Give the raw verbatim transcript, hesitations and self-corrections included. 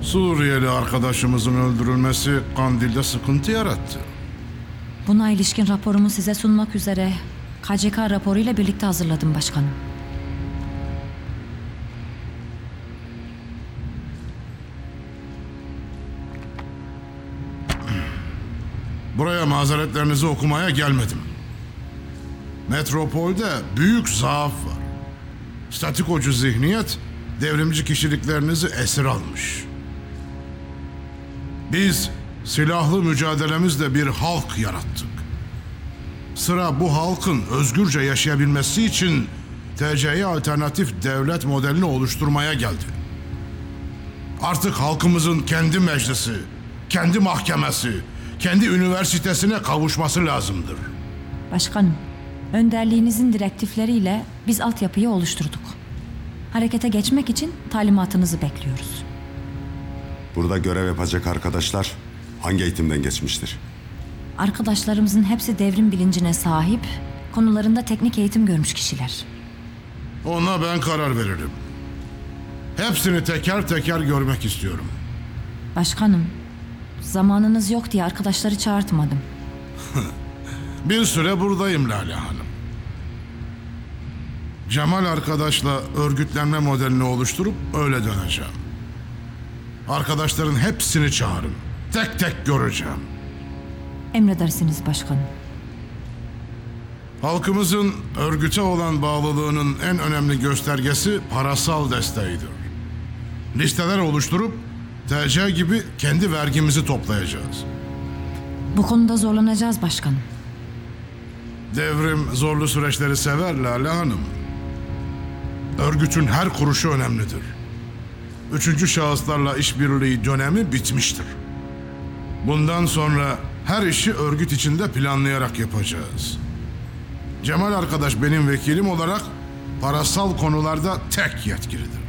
Suriyeli arkadaşımızın öldürülmesi Kandil'de sıkıntı yarattı. Buna ilişkin raporumu size sunmak üzere K C K raporuyla birlikte hazırladım başkanım. Buraya mazeretlerinizi okumaya gelmedim. Metropolde büyük zaaf var. Statikocu zihniyet devrimci kişiliklerinizi esir almış. Biz silahlı mücadelemizle bir halk yarattık. Sıra bu halkın özgürce yaşayabilmesi için T C'ye alternatif devlet modelini oluşturmaya geldi. Artık halkımızın kendi meclisi, kendi mahkemesi, kendi üniversitesine kavuşması lazımdır. Başkanım, önderliğinizin direktifleriyle biz altyapıyı oluşturduk. Harekete geçmek için talimatınızı bekliyoruz. Burada görev yapacak arkadaşlar hangi eğitimden geçmiştir? Arkadaşlarımızın hepsi devrim bilincine sahip, konularında teknik eğitim görmüş kişiler. Ona ben karar veririm. Hepsini teker teker görmek istiyorum. Başkanım, zamanınız yok diye arkadaşları çağırtmadım. Bir süre buradayım Lale Hanım. Cemal arkadaşla örgütlenme modelini oluşturup öyle döneceğim. Arkadaşların hepsini çağırın. Tek tek göreceğim. Emredersiniz başkanım. Halkımızın örgüte olan bağlılığının en önemli göstergesi parasal desteğidir. Listeler oluşturup T C gibi kendi vergimizi toplayacağız. Bu konuda zorlanacağız başkanım. Devrim zorlu süreçleri sever Lale Hanım. Örgütün her kuruşu önemlidir. Üçüncü şahıslarla işbirliği dönemi bitmiştir. Bundan sonra her işi örgüt içinde planlayarak yapacağız. Cemal arkadaş benim vekilim olarak parasal konularda tek yetkilidir.